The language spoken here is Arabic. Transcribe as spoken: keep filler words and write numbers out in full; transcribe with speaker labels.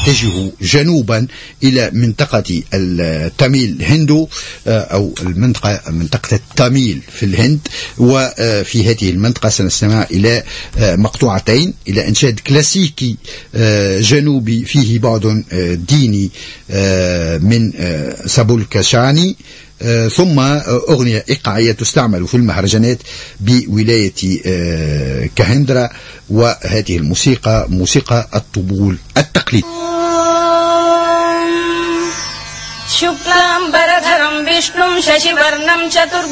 Speaker 1: يتجه جنوبا إلى منطقة التاميل هندو أو المنطقة منطقة التاميل في الهند. وفي هذه المنطقة سنستمع إلى مقطوعتين إلى إنشاد كلاسيكي جنوبي فيه بعد ديني من سابولكاشاني، ثم أغنية إيقاعية تستعمل في المهرجانات بولاية كهندرا، وهذه الموسيقى موسيقى الطبول التقليدي. شكلام بردرم وشنم ششورنم چتر